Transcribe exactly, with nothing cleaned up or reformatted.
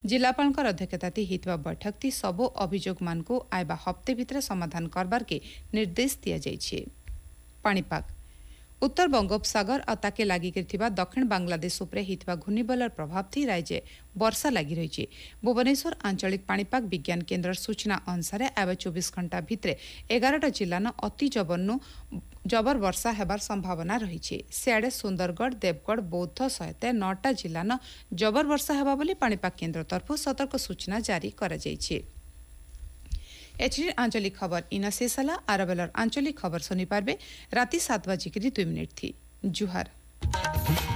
जिलापाल अध्यक्षता होता बैठक थी सबु अभियोग मान आयबा हफ्ते भितर समाधान करबार के निर्देश दिया जाइए। पाणीपाग उत्तर बंगोपसागर और ताके लगी दक्षिण बांग्लादेश उपरे हितवा घूर्णिबलर प्रभाव थी राज्य वर्षा लगी रही। भुवनेश्वर आंचलिक पाणीपाग विज्ञान केन्द्र सूचना अनुसार आवे चौबीस घंटा भितर एगारटा जिलान अति जबरनु जबर वर्षा हेबार संभावना रही। सियाड़े सुंदरगढ़ देवगढ़ बौद्ध सहित नौटा जिलान जबर वर्षा हेबा बोली पाणीपाग केन्द्र तरफ सतर्क सूचना जारी करा जाइछे। एचडी आंचलिक खबर इना शेष है। आरबेलर आंचलिक खबर सुनी पारबे राति सात बजिक दुई मिनिट थी। जुहार।